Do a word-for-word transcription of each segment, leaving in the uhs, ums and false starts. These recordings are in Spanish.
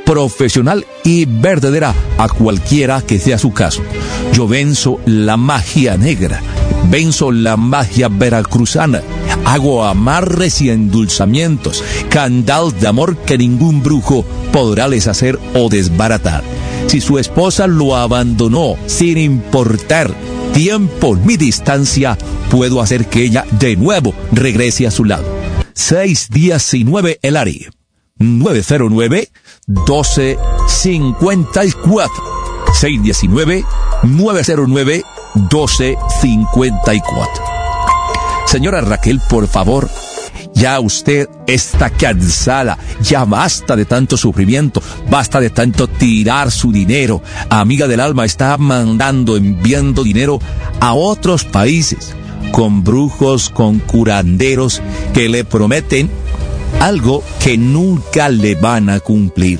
profesional y verdadera a cualquiera que sea su caso. Yo venzo la magia negra, venzo la magia veracruzana, hago amarres y endulzamientos, candal de amor que ningún brujo podrá deshacer o desbaratar. Si su esposa lo abandonó, sin importar tiempo ni distancia, puedo hacer que ella de nuevo regrese a su lado. seis diecinueve el área. nueve cero nueve, doce cincuenta y cuatro. seis diecinueve, nueve cero nueve, doce cincuenta y cuatro. Señora Raquel, por favor, ya usted está cansada, ya basta de tanto sufrimiento, basta de tanto tirar su dinero. Amiga del alma, está mandando, enviando dinero a otros países, con brujos, con curanderos, que le prometen algo que nunca le van a cumplir.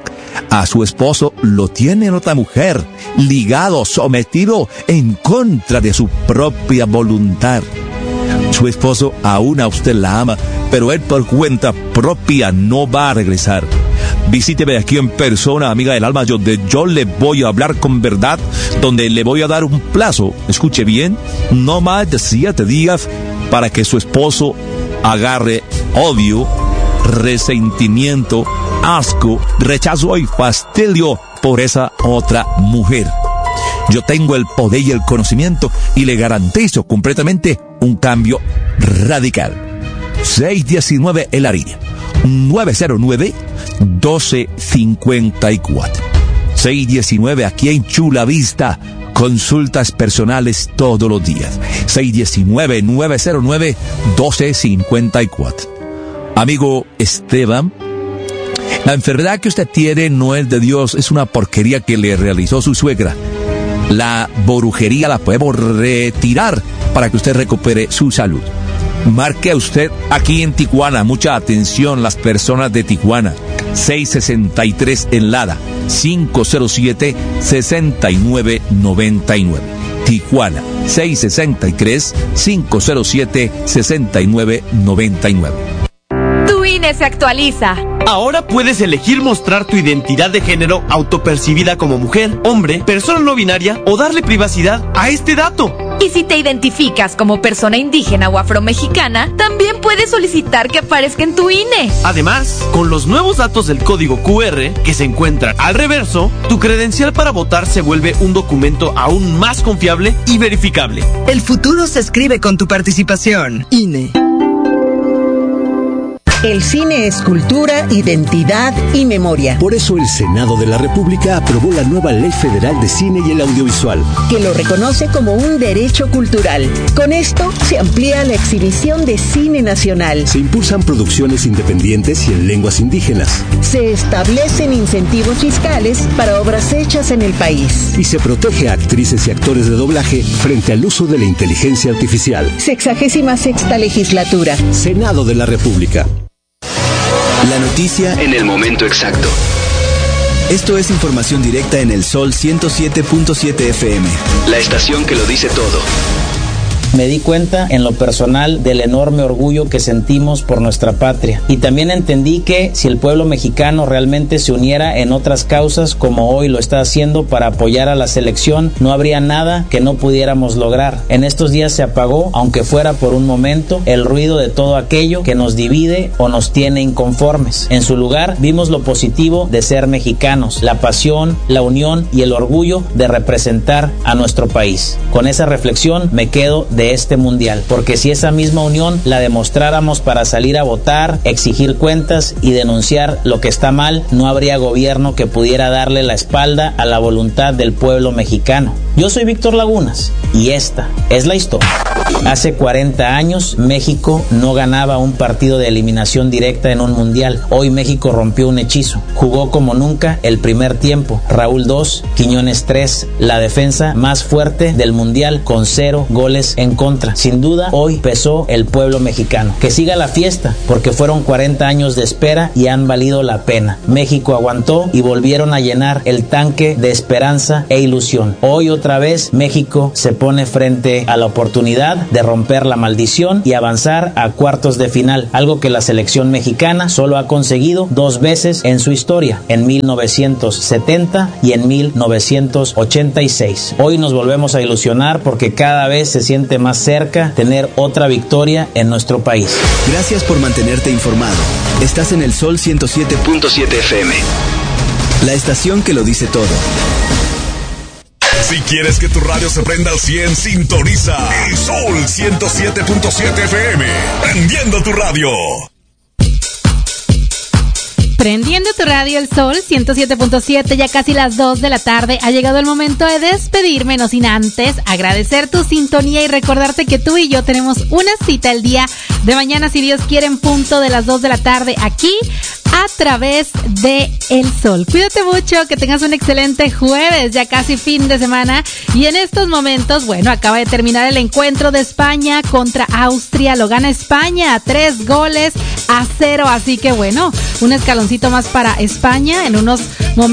A su esposo lo tiene otra mujer, ligado, sometido, en contra de su propia voluntad. Su esposo aún a usted la ama, pero él por cuenta propia no va a regresar. Visíteme aquí en persona, amiga del alma, donde yo le voy a hablar con verdad, donde le voy a dar un plazo, escuche bien, no más de siete días para que su esposo agarre odio, resentimiento, asco, rechazo y fastidio por esa otra mujer. Yo tengo el poder y el conocimiento y le garantizo completamente un cambio radical. seis diecinueve el área. nueve cero nueve, doce cincuenta y cuatro. seis diecinueve aquí en Chula Vista. Consultas personales todos los días. seis diecinueve, nueve cero nueve, doce cincuenta y cuatro. Amigo Esteban, la enfermedad que usted tiene no es de Dios, es una porquería que le realizó su suegra. La brujería la podemos retirar para que usted recupere su salud. Marque a usted aquí en Tijuana, mucha atención las personas de Tijuana, seis sesenta y tres en Lada, cinco cero siete, seis nueve nueve nueve. Tijuana, seis sesenta y tres, cinco cero siete, seis nueve nueve nueve. Tu I N E se actualiza. Ahora puedes elegir mostrar tu identidad de género autopercibida como mujer, hombre, persona no binaria o darle privacidad a este dato. Y si te identificas como persona indígena o afromexicana, también puedes solicitar que aparezca en tu I N E. Además, con los nuevos datos del código Q R que se encuentran al reverso, tu credencial para votar se vuelve un documento aún más confiable y verificable. El futuro se escribe con tu participación. I N E. El cine es cultura, identidad y memoria. Por eso el Senado de la República aprobó la nueva Ley Federal de Cine y el Audiovisual, que lo reconoce como un derecho cultural. Con esto se amplía la exhibición de cine nacional. Se impulsan producciones independientes y en lenguas indígenas. Se establecen incentivos fiscales para obras hechas en el país. Y se protege a actrices y actores de doblaje frente al uso de la inteligencia artificial. Sexagésima sexta legislatura. Senado de la República. La noticia en el momento exacto. Esto es información directa en el Sol ciento siete punto siete F M. La estación que lo dice todo. Me di cuenta en lo personal del enorme orgullo que sentimos por nuestra patria y también entendí que si el pueblo mexicano realmente se uniera en otras causas como hoy lo está haciendo para apoyar a la selección, no habría nada que no pudiéramos lograr. En estos días se apagó, aunque fuera por un momento, el ruido de todo aquello que nos divide o nos tiene inconformes. En su lugar vimos lo positivo de ser mexicanos, la pasión, la unión y el orgullo de representar a nuestro país. Con esa reflexión me quedo de este mundial, porque si esa misma unión la demostráramos para salir a votar, exigir cuentas y denunciar lo que está mal, no habría gobierno que pudiera darle la espalda a la voluntad del pueblo mexicano. Yo soy Víctor Lagunas y esta es la historia. Hace cuarenta años México no ganaba un partido de eliminación directa en un mundial. Hoy México rompió un hechizo. Jugó como nunca el primer tiempo. Raúl dos, Quiñones tres, la defensa más fuerte del mundial con cero goles en contra. Sin duda, hoy pesó el pueblo mexicano. Que siga la fiesta, porque fueron cuarenta años de espera y han valido la pena. México aguantó y volvieron a llenar el tanque de esperanza e ilusión. Hoy otra vez México se pone frente a la oportunidad oportunidad de romper la maldición y avanzar a cuartos de final, algo que la selección mexicana solo ha conseguido dos veces en su historia, en mil novecientos setenta y en mil novecientos ochenta y seis. Hoy nos volvemos a ilusionar porque cada vez se siente más cerca tener otra victoria en nuestro país. Gracias por mantenerte informado. Estás en el Sol ciento siete punto siete F M, la estación que lo dice todo. Si quieres que tu radio se prenda al cien, sintoniza el Sol ciento siete punto siete F M, prendiendo tu radio. Prendiendo tu radio, el Sol ciento siete punto siete, ya casi las dos de la tarde. Ha llegado el momento de despedirme, no sin antes agradecer tu sintonía y recordarte que tú y yo tenemos una cita el día de mañana, si Dios quiere, en punto de las dos de la tarde, aquí a través de El Sol. Cuídate mucho, que tengas un excelente jueves, ya casi fin de semana. Y en estos momentos, bueno, acaba de terminar el encuentro de España contra Austria. Lo gana España a tres goles a cero. Así que bueno, un escaloncito más para España en unos momentos.